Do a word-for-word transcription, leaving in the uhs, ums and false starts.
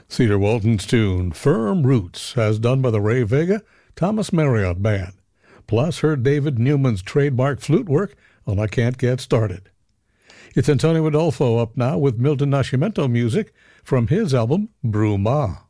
Cedar Walton's tune, Firm Roots, as done by the Ray Vega Thomas Marriott Band. Plus, heard David Newman's trademark flute work on I Can't Get Started. It's Antonio Adolfo up now with Milton Nascimento music from his album, Bruma.